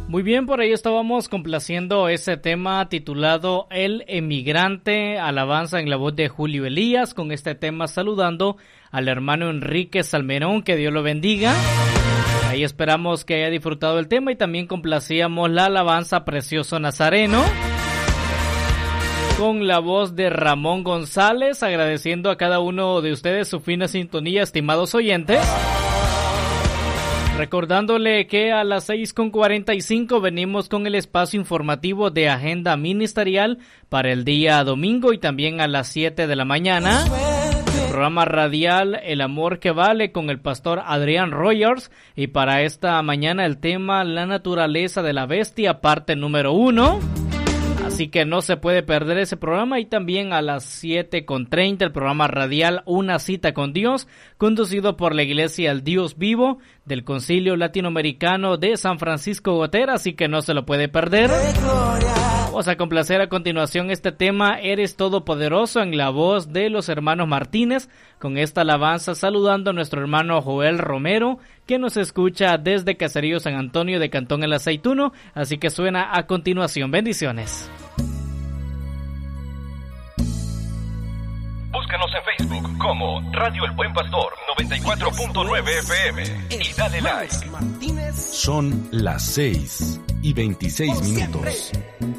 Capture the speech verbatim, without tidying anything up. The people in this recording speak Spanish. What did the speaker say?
Muy bien, por ahí estábamos complaciendo ese tema titulado El Emigrante, alabanza en la voz de Julio Elías, con este tema saludando al hermano Enrique Salmerón, que Dios lo bendiga. Ahí esperamos que haya disfrutado el tema y también complacíamos la alabanza Precioso Nazareno con la voz de Ramón González, agradeciendo a cada uno de ustedes su fina sintonía, estimados oyentes. Recordándole que a las seis con cuarenta y cinco venimos con el espacio informativo de Agenda Ministerial para el día domingo y también a las siete de la mañana. El programa radial El Amor que Vale con el pastor Adrián Rogers. Y para esta mañana el tema La Naturaleza de la Bestia, parte número uno. Así que no se puede perder ese programa. Y también a las siete con treinta el programa radial Una Cita con Dios, conducido por la Iglesia El Dios Vivo del Concilio Latinoamericano de San Francisco Gotera, así que no se lo puede perder. Vamos a complacer a continuación este tema Eres Todopoderoso en la voz de los hermanos Martínez, con esta alabanza saludando a nuestro hermano Joel Romero, que nos escucha desde Caserío San Antonio de Cantón El Aceituno, así que suena a continuación. Bendiciones. Búscanos en Facebook como Radio El Buen Pastor noventa y cuatro punto nueve F M y dale like. Son las seis y veintiséis minutos.